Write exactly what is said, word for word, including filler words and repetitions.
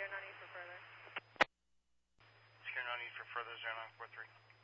no need for further. Secure, no need for further, zero nine four three.